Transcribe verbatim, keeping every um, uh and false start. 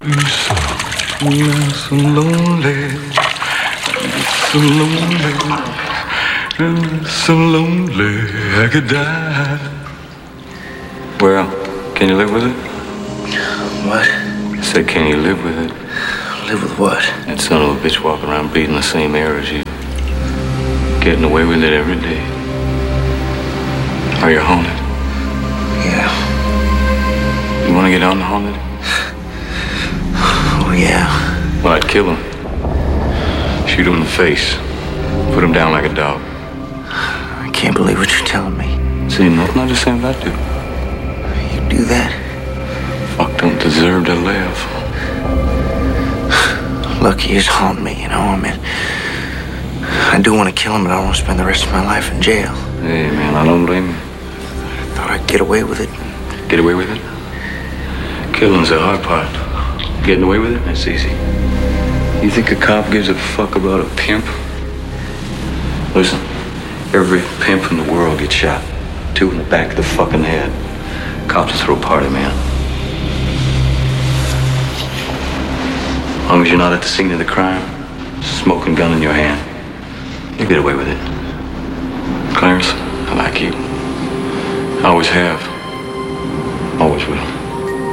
So lonely, so lonely, so lonely, I could die. Well, can you live with it? What? I said, can you live with it? Live with what? That son of a bitch walking around breathing the same air as you. Getting away with it every day. Are you haunted? Yeah. You want to get unhaunted? Oh, yeah. Well, I'd kill him. Shoot him in the face. Put him down like a dog. I can't believe what you're telling me. See, nothing I just saying what I do. You do that? Fuck don't deserve to live. Lucky he's haunting me, you know? I mean, I do want to kill him, but I don't want to spend the rest of my life in jail. Hey, man, I don't blame you. I thought I'd get away with it. Get away with it? Killing's the hard part. Getting away with it, that's easy. You think a cop gives a fuck about a pimp? Listen, every pimp in the world gets shot. Two in the back of the fucking head. Cops will throw a party, man. As long as you're not at the scene of the crime, smoking gun in your hand, you get away with it. Clarence, I like you. I always have. Always will.